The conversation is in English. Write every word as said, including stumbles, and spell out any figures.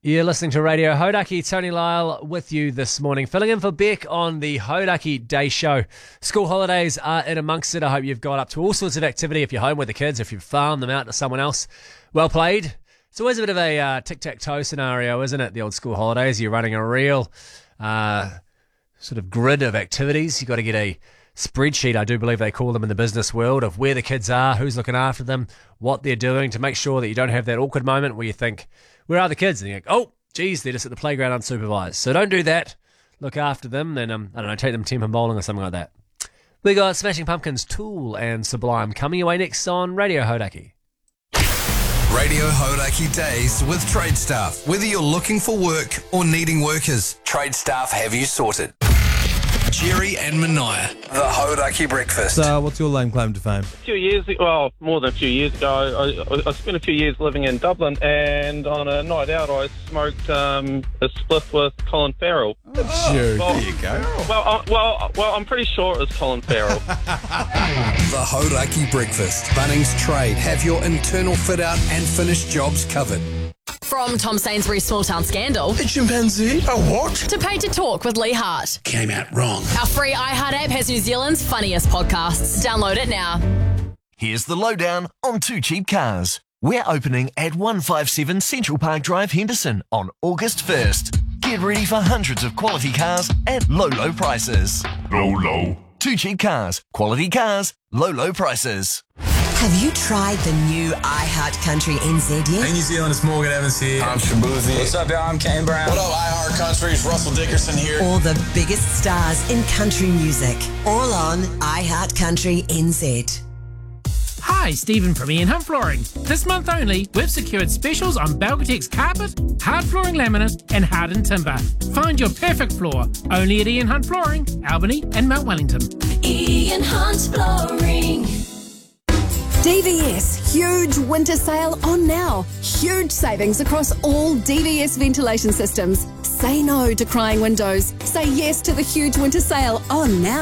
You're listening to Radio Hodaki. Tony Lyle with you this morning, filling in for Beck on the Hodaki Day Show. School holidays are in amongst it. I hope you've got up to all sorts of activity if you're home with the kids, if you've farmed them out to someone else. Well played. It's always a bit of a uh, tic-tac-toe scenario, isn't it, the old school holidays? You're running a real uh, sort of grid of activities. You've got to get a spreadsheet, I do believe they call them in the business world, of where the kids are, who's looking after them, what they're doing, to make sure that you don't have that awkward moment where you think, where are the kids? And you go, oh, geez, they're just at the playground unsupervised. So don't do that. Look after them. Then, um, I don't know, take them ten pin bowling or something like that. We got Smashing Pumpkins, Tool and Sublime coming your way next on Radio Hodaki. Radio Hodaki Days with Trade Staff. Whether you're looking for work or needing workers, Trade Staff have you sorted. Jerry and Mania, the Hodaki Breakfast. So, what's your lame claim to fame? A few years, well, more than a few years ago, I, I spent a few years living in Dublin, and on a night out, I smoked um, a spliff with Colin Farrell. Oh, Jerry, well, there you go. Well, uh, well, well, I'm pretty sure it was Colin Farrell. The Hodaki Breakfast. Bunnings Trade have your internal fit out and finished jobs covered. From Tom Sainsbury's Small Town Scandal A chimpanzee? A what? to Paid to Talk with Lee Hart. Came out wrong. Our free iHeart app has New Zealand's funniest podcasts. Download it now. Here's the lowdown on Two Cheap Cars. We're opening at one fifty-seven Central Park Drive, Henderson on August first. Get ready for hundreds of quality cars at low, low prices. Low, low. Two Cheap Cars. Quality cars. Low, low prices. Have you tried the new iHeart Country N Z yet? Hey New Zealand, it's Morgan Evans here. I'm Shabuzi. What's up, y'all? I'm Kane Brown. What up, iHeart Country? It's Russell Dickerson here. All the biggest stars in country music, all on iHeart Country N Z. Hi, Stephen from Ian Hunt Flooring. This month only, we've secured specials on Belgatex carpet, hard flooring laminate, and hardened timber. Find your perfect floor only at Ian Hunt Flooring, Albany and Mount Wellington. Ian Hunt Flooring. D V S huge winter sale on now. Huge savings across all D V S ventilation systems. Say no to crying windows. Say yes to the huge winter sale on now.